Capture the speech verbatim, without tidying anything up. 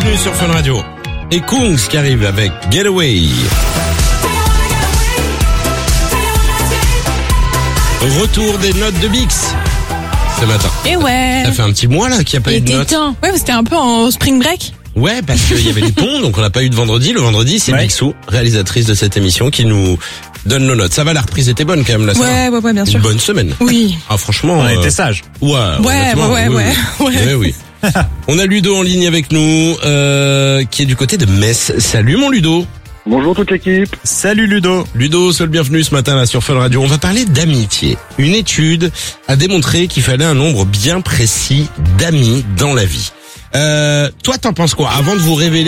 bienvenue sur Fun Radio. Et Kungs qui arrive avec Getaway. Retour des notes de Bix ce matin. Et ouais. Ça fait un petit mois là qu'il n'y a pas Il eu de était notes. temps. Ouais, c'était un peu en spring break. Ouais, parce qu'il y avait les ponts, donc on n'a pas eu de vendredi. Le vendredi, c'est Ouais. Bixou, réalisatrice de cette émission, qui nous donne nos notes. Ça va, la reprise était bonne quand même là. ça Ouais, va. ouais, ouais, bien sûr. Une bonne semaine. Oui. Ah franchement. On a euh, été sages. Ouais, Ouais, honnêtement, ouais, oui, ouais, oui. ouais. Oui, oui. On a Ludo en ligne avec nous, euh, qui est du côté de Metz. Salut mon Ludo. Bonjour toute l'équipe. Salut Ludo. Ludo, sois le bienvenu ce matin là sur Fun Radio. On va parler d'amitié. Une étude a démontré qu'il fallait un nombre bien précis d'amis dans la vie. Euh, toi, t'en penses quoi? Avant de vous révéler